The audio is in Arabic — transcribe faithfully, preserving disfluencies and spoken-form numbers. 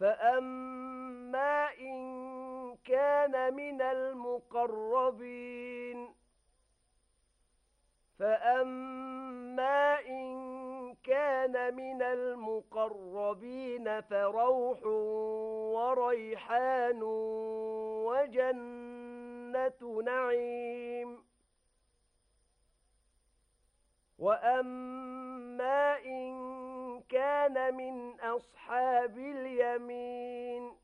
فأما إن كان من المقربين فأما إن كان من المقربين فروح وريحان وجنة نعيم وأما إن كان من أصحاب اليمين